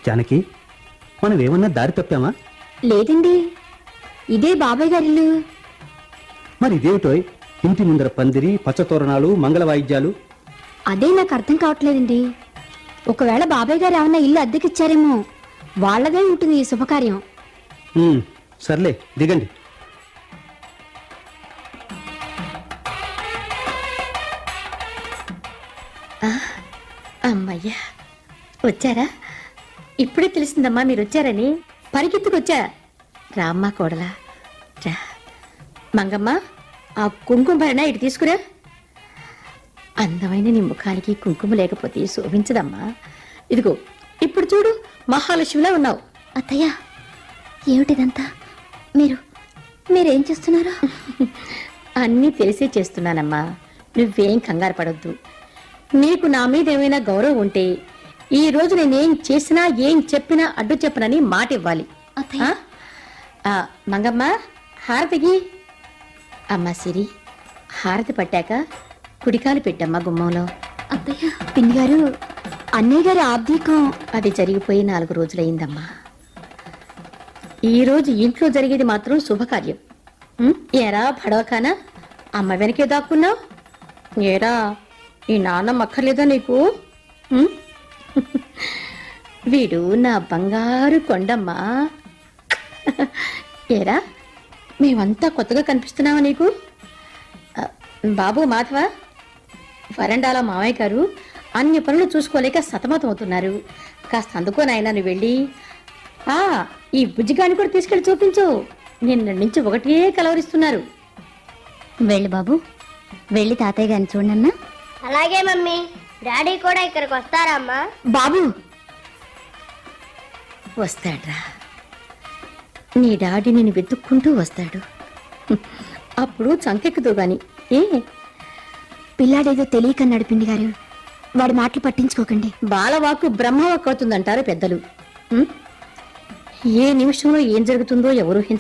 జానకి, మనం ఏమన్నా దారి తప్పామా? లేదండి, ఇదే బాబాయ్ గారి ఇల్లు. మరి ఇదేమిటోయ్, ఇంటి ముందర పందిరి, పచ్చతోరణాలు, మంగళ వాయిద్యాలు. అదే నాకు అర్థం కావట్లేదండి. ఒకవేళ బాబాయ్ గారు ఏమన్నా ఇల్లు అద్దెకిచ్చారేమో, వాళ్ళదే ఉంటుంది ఈ శుభకార్యం. సర్లే, దిగండి. అమ్మయ్యా, వచ్చారా? ఇప్పుడే తెలిసిందమ్మా మీరు వచ్చారని. పరిగెత్తుకొచ్చా. రామ్మా కోడలా, రా. మంగమ్మ, ఆ కుంకుమ భరణ ఇటు తీసుకురా. అందమైన నీ ముఖానికి కుంకుమ లేకపోతే శోభించదమ్మా. ఇదిగో, ఇప్పుడు చూడు, మహాలక్ష్మిలా ఉన్నావు. అత్తయ్య, ఏమిటిదంతా? మీరేం చేస్తున్నారు? అన్నీ తెలిసే చేస్తున్నానమ్మా, నువ్వేం కంగారు పడొద్దు. నీకు నా మీద ఏమైనా గౌరవం ఉంటే ఈ రోజు నేనేం చేసినా ఏం చెప్పినా అడ్డు చెప్పనని మాట ఇవ్వాలి. మంగమ్మ, హారతికి. అమ్మా సిరి, హారతి పట్టాక కుడికాలు పెట్టమ్మా గుమ్మంలో. అత్తయ్య, పిన్ని గారు, అన్నయ్య గారి ఆబ్దీకం అది జరిగిపోయి 4 రోజులయ్యిందమ్మా. ఈరోజు ఇంట్లో జరిగేది మాత్రం శుభకార్యం. ఏరా భడవకానా, అమ్మ వెనకే దాక్కున్నావు? ఏరా, ఈ నాన్నమ్మ అక్కర్లేదా నీకు? వీడు నా బంగారు కొండమ్మా. ఏరా, మేమంతా కొత్తగా కనిపిస్తున్నావా నీకు? బాబు మాధవ, వరండాలో మామయ్య గారు అన్ని పనులు చూసుకోలేక సతమతం అవుతున్నారు. కాస్త అందుకోనాయన నువ్వు వెళ్ళి ఈ బుజ్జిగాని కూడా తీసుకెళ్ళి చూపించు. నిన్న నుంచి ఒకటే కలవరిస్తున్నారు. వెళ్ళి బాబు, వెళ్ళి తాతయ్య గారిని చూడన్నా. అలాగే మమ్మీ. డాడీ కూడా ఇక్కడికి వస్తారమ్మా? బాబు వస్తాడ్రా, నీ డాడీ నేను వెతుక్కుంటూ వస్తాడు. అప్పుడు చంకెక్కుదు గాని. పిల్లాడేదో తెలియకన్నాడు పిండి గారు, వాడి మాటలు పట్టించుకోకండి. బాలవాకు బ్రహ్మవాకు అవుతుందంటారు పెద్దలు. ఏ నిమిషంలో ఏం జరుగుతుందో ఎవరు